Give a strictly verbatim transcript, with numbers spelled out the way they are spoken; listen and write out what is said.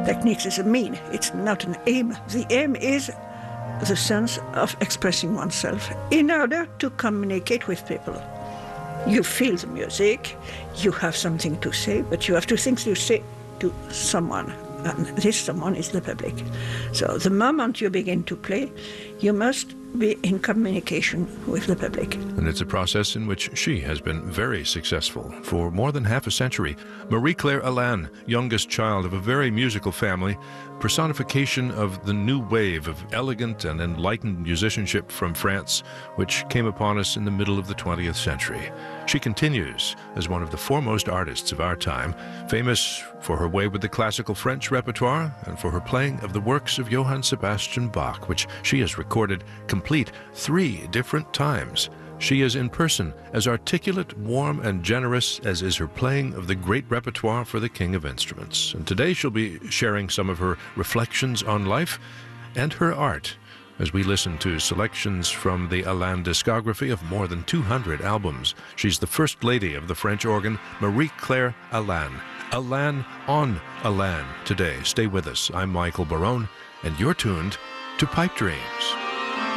Techniques is a mean, it's not an aim. The aim is the sense of expressing oneself in order to communicate with people. You feel the music, you have something to say, but you have to think you say to someone, and this someone is the public. So the moment you begin to play, you must be in communication with the public. And it's a process in which she has been very successful for more than half a century. Marie-Claire Alain, youngest child of a very musical family, personification of the new wave of elegant and enlightened musicianship from France, which came upon us in the middle of the twentieth century. She continues as one of the foremost artists of our time, famous for her way with the classical French repertoire and for her playing of the works of Johann Sebastian Bach, which she has recorded complete three different times. She is in person as articulate, warm, and generous as is her playing of the great repertoire for the King of Instruments. And today she'll be sharing some of her reflections on life and her art as we listen to selections from the Alain discography of more than two hundred albums. She's the First Lady of the French organ, Marie-Claire Alain. Alain on Alain today. Stay with us. I'm Michael Barone, and you're tuned to Pipe Dreams.